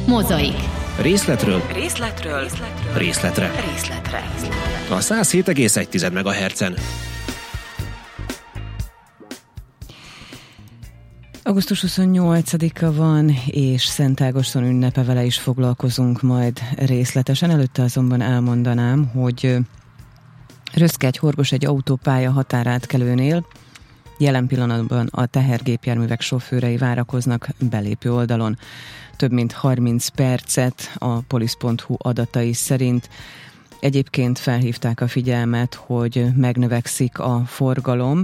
Mozaik. Részletről részletre. A 107,1 MHz-en. Augusztus 28-a van, és Szent Ágoston ünnepe, vele is foglalkozunk majd részletesen. Előtte azonban elmondanám, hogy Röszkegy-Horgos egy autópálya határátkelőnél jelen pillanatban a tehergépjárművek sofőrei várakoznak belépő oldalon. Több mint 30 percet a polisz.hu adatai szerint. Egyébként felhívták a figyelmet, hogy megnövekszik a forgalom,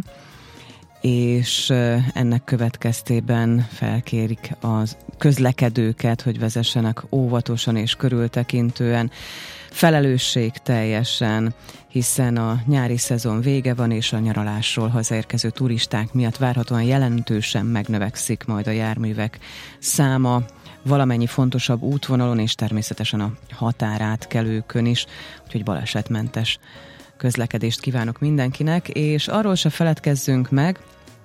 és ennek következtében felkérik a közlekedőket, hogy vezessenek óvatosan és körültekintően, felelősségteljesen, hiszen a nyári szezon vége van, és a nyaralásról hazaérkező turisták miatt várhatóan jelentősen megnövekszik majd a járművek száma valamennyi fontosabb útvonalon, és természetesen a határátkelőkön is, úgyhogy balesetmentes közlekedést kívánok mindenkinek, és arról se feledkezzünk meg,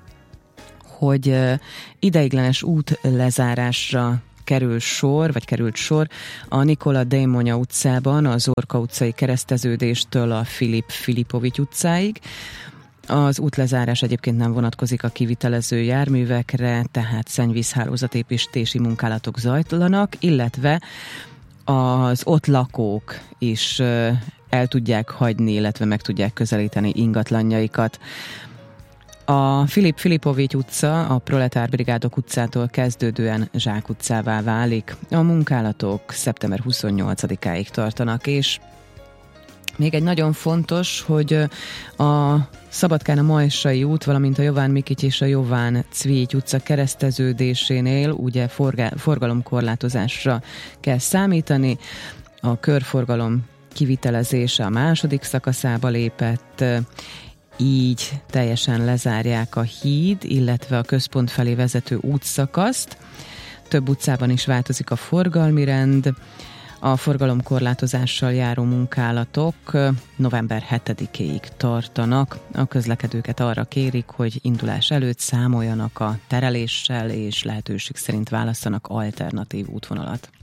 hogy ideiglenes útlezárásra került sor a Nikola Démonja utcában, a Zorka utcai kereszteződéstől a Filip Filipovics utcáig. Az útlezárás egyébként nem vonatkozik a kivitelező járművekre, tehát szennyvízhálózatépítési munkálatok zajlanak, illetve az ott lakók is el tudják hagyni, illetve meg tudják közelíteni ingatlanjaikat. A Filip Filipovics utca a Proletár Brigádok utcától kezdődően Zsák utcává válik. A munkálatok szeptember 28-áig tartanak, és még egy nagyon fontos, hogy a Szabadkán a Majsai út, valamint a Jován Mikics és a Jován Cvígy utca kereszteződésénél ugye forgalomkorlátozásra kell számítani. A körforgalom kivitelezése a második szakaszába lépett, így teljesen lezárják a híd, illetve a központ felé vezető útszakaszt. Több utcában is változik a forgalmi rend. A forgalomkorlátozással járó munkálatok november 7-éig tartanak. A közlekedőket arra kérik, hogy indulás előtt számoljanak a tereléssel, és lehetőség szerint válasszanak alternatív útvonalat.